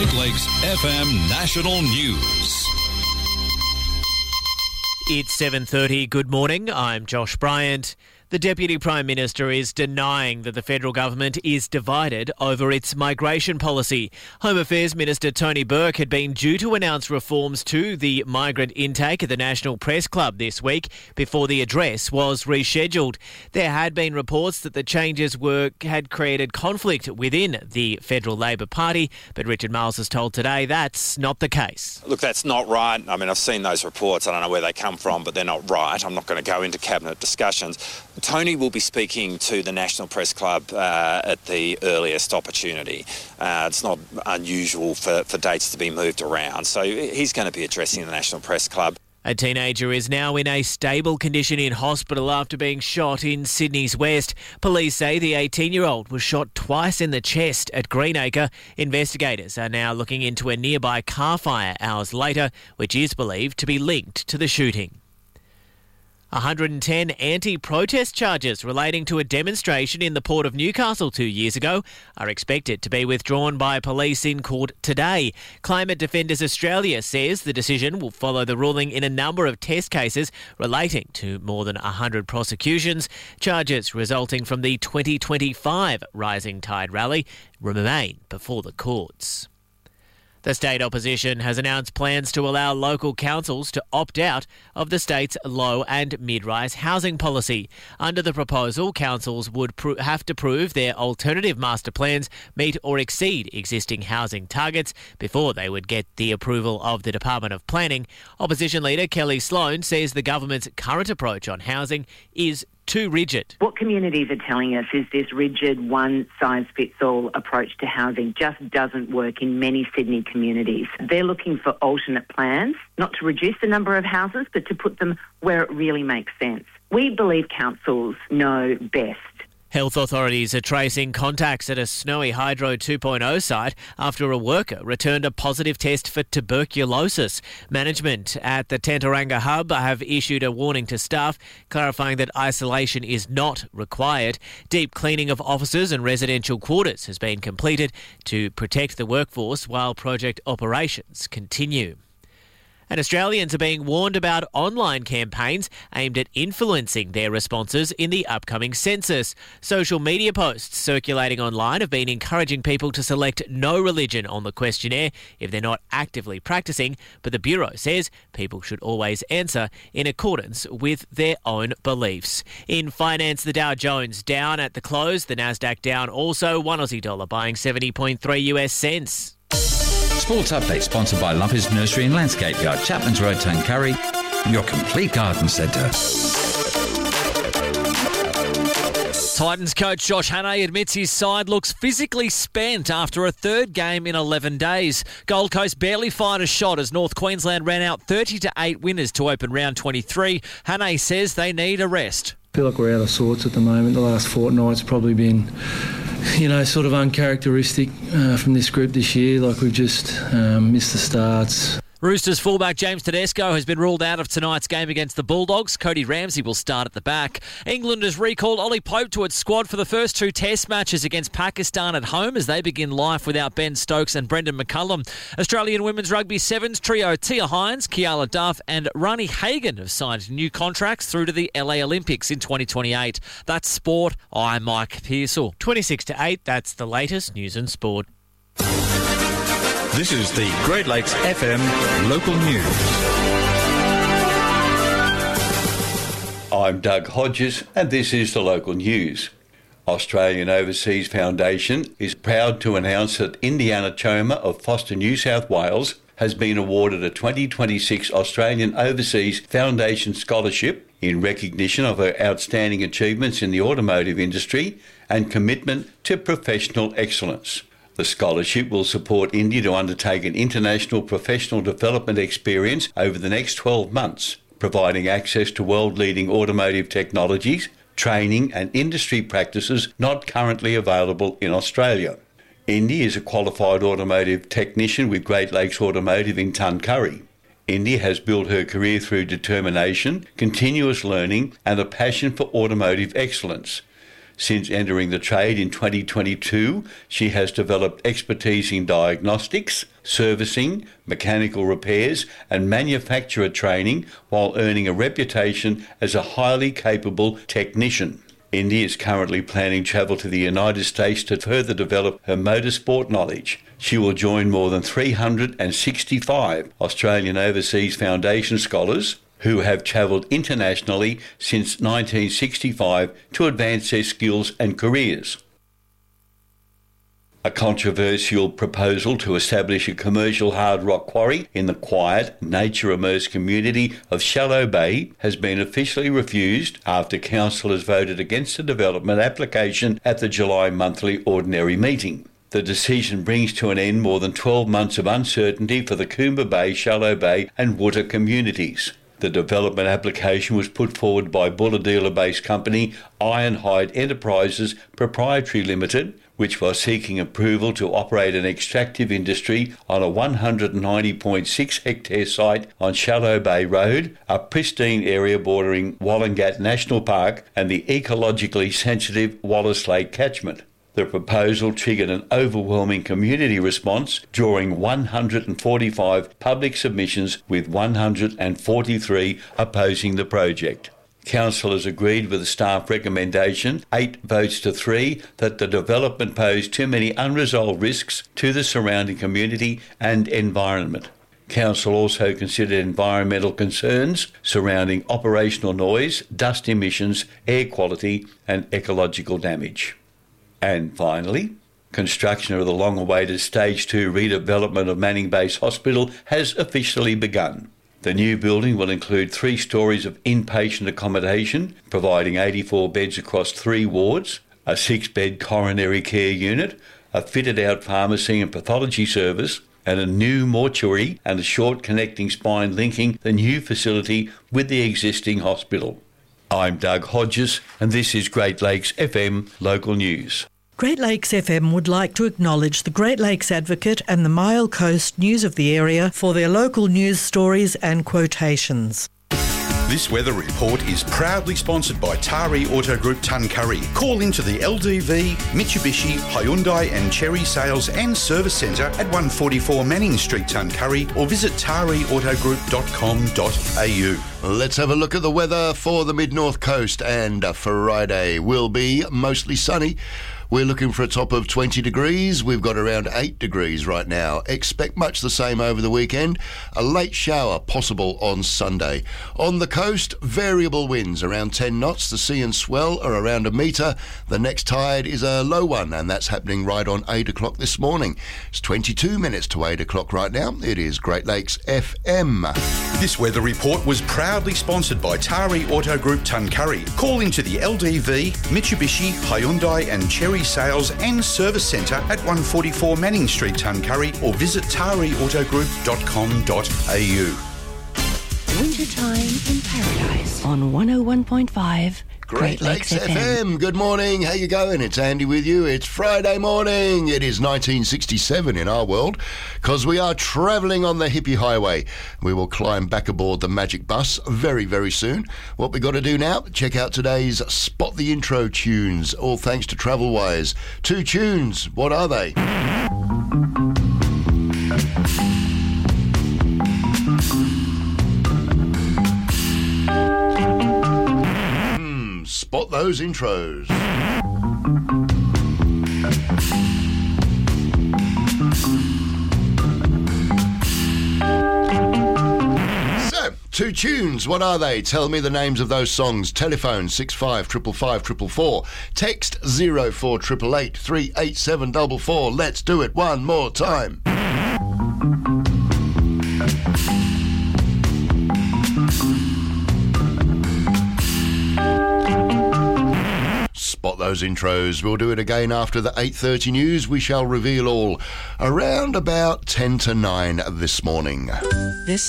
Great Lakes FM National News. It's 7:30. Good morning. I'm Josh Bryant. The Deputy Prime Minister is denying that the federal government is divided over its migration policy. Home Affairs Minister Tony Burke had been due to announce reforms to the migrant intake at the National Press Club this week before the address was rescheduled. There had been reports that the changes had created conflict within the Federal Labor Party, but Richard Marles has told Today that's not the case. Look, that's not right. I mean, I've seen those reports. I don't know where they come from, but they're not right. I'm not going to go into cabinet discussions. Tony will be speaking to the National Press Club at the earliest opportunity. It's not unusual for dates to be moved around, so he's going to be addressing the National Press Club. A teenager is now in a stable condition in hospital after being shot in Sydney's West. Police say the 18-year-old was shot twice in the chest at Greenacre. Investigators are now looking into a nearby car fire hours later, which is believed to be linked to the shooting. 110 anti-protest charges relating to a demonstration in the Port of Newcastle 2 years ago are expected to be withdrawn by police in court today. Climate Defenders Australia says the decision will follow the ruling in a number of test cases relating to more than 100 prosecutions. Charges resulting from the 2025 Rising Tide rally remain before the courts. The state opposition has announced plans to allow local councils to opt out of the state's low and mid-rise housing policy. Under the proposal, councils would have to prove their alternative master plans meet or exceed existing housing targets before they would get the approval of the Department of Planning. Opposition leader Kelly Sloan says the government's current approach on housing is too rigid. What communities are telling us is this rigid one-size-fits-all approach to housing just doesn't work in many Sydney communities. They're looking for alternate plans, not to reduce the number of houses, but to put them where it really makes sense. We believe councils know best. Health authorities are tracing contacts at a Snowy Hydro 2.0 site after a worker returned a positive test for tuberculosis. Management at the Tenteranga hub have issued a warning to staff, clarifying that isolation is not required. Deep cleaning of offices and residential quarters has been completed to protect the workforce while project operations continue. And Australians are being warned about online campaigns aimed at influencing their responses in the upcoming census. Social media posts circulating online have been encouraging people to select no religion on the questionnaire if they're not actively practicing, but the Bureau says people should always answer in accordance with their own beliefs. In finance, the Dow Jones down at the close, the Nasdaq down also, $1 Aussie buying 70.3 US cents. Sports Update sponsored by Lumpers Nursery and Landscape Yard, Chapman's Road, Tuncurry, your complete garden centre. Titans coach Josh Hannay admits his side looks physically spent after a third game in 11 days. Gold Coast barely fired a shot as North Queensland ran out 30-8 winners to open round 23. Hannay says they need a rest. I feel like we're out of sorts at the moment. The last fortnight's probably been, sort of uncharacteristic from this group this year. Like we've just missed the starts. Roosters fullback James Tedesco has been ruled out of tonight's game against the Bulldogs. Cody Ramsey will start at the back. England has recalled Ollie Pope to its squad for the first two test matches against Pakistan at home as they begin life without Ben Stokes and Brendan McCullum. Australian women's rugby sevens trio Tia Hines, Kiala Duff and Rani Hagan have signed new contracts through to the LA Olympics in 2028. That's sport. I'm Mike Pearsall. 26-8, that's the latest news and sport. This is the Great Lakes FM local news. I'm Doug Hodges and this is the local news. Australian Overseas Foundation is proud to announce that Indiana Choma of Foster, New South Wales has been awarded a 2026 Australian Overseas Foundation Scholarship in recognition of her outstanding achievements in the automotive industry and commitment to professional excellence. The scholarship will support India to undertake an international professional development experience over the next 12 months, providing access to world-leading automotive technologies, training and industry practices not currently available in Australia. Indy is a qualified automotive technician with Great Lakes Automotive in Tuncurry. Indy has built her career through determination, continuous learning and a passion for automotive excellence. Since entering the trade in 2022, she has developed expertise in diagnostics, servicing, mechanical repairs and manufacturer training while earning a reputation as a highly capable technician. Indy is currently planning travel to the United States to further develop her motorsport knowledge. She will join more than 365 Australian Overseas Foundation scholars who have travelled internationally since 1965 to advance their skills and careers. A controversial proposal to establish a commercial hard rock quarry in the quiet, nature-immersed community of Shallow Bay has been officially refused after councillors voted against the development application at the July monthly ordinary meeting. The decision brings to an end more than 12 months of uncertainty for the Coomba Bay, Shallow Bay and Wooter communities. The development application was put forward by Bulahdelah-based company Ironhide Enterprises Proprietary Limited, which was seeking approval to operate an extractive industry on a 190.6 hectare site on Shallow Bay Road, a pristine area bordering Wallangat National Park and the ecologically sensitive Wallace Lake catchment. The proposal triggered an overwhelming community response, drawing 145 public submissions with 143 opposing the project. Councillors agreed with the staff recommendation, 8 votes to 3, that the development posed too many unresolved risks to the surrounding community and environment. Council also considered environmental concerns surrounding operational noise, dust emissions, air quality and ecological damage. And finally, construction of the long-awaited Stage 2 redevelopment of Manning Base Hospital has officially begun. The new building will include 3 stories of inpatient accommodation, providing 84 beds across 3 wards, a 6-bed coronary care unit, a fitted-out pharmacy and pathology service, and a new mortuary and a short connecting spine linking the new facility with the existing hospital. I'm Doug Hodges, and this is Great Lakes FM Local News. Great Lakes FM would like to acknowledge the Great Lakes Advocate and the Mile Coast News of the area for their local news stories and quotations. This weather report is proudly sponsored by Tari Auto Group Tuncurry. Call into the LDV, Mitsubishi, Hyundai and Cherry Sales and Service Centre at 144 Manning Street, Tuncurry, or visit tariautogroup.com.au. Let's have a look at the weather for the Mid-North Coast, and Friday will be mostly sunny. We're looking for a top of 20 degrees. We've got around 8 degrees right now. Expect much the same over the weekend. A late shower possible on Sunday. On the coast, variable winds around 10 knots. The sea and swell are around a metre. The next tide is a low one, and that's happening right on 8 o'clock this morning. It's 22 minutes to 8 o'clock right now. It is Great Lakes FM. This weather report was proudly sponsored by Tari Auto Group Tuncurry. Call into the LDV, Mitsubishi, Hyundai and Cherry Sales and Service Centre at 144 Manning Street, Tuncurry, or visit tariautogroup.com.au. Wintertime in Paradise on 101.5 Great Lakes FM. Good morning. How you going? It's Andy with you. It's Friday morning. It is 1967 in our world, because we are travelling on the hippie highway. We will climb back aboard the magic bus very, very soon. What we got to do now, check out today's Spot the Intro tunes, all thanks to Travelwise. 2 tunes. What are they? Spot those intros. So, 2 tunes. What are they? Tell me the names of those songs. Telephone 65555444. Text 04888 38744. Let's do it one more time. Spot those intros. We'll do it again after the 8:30 news. We shall reveal all around about 10 to 9 this morning. This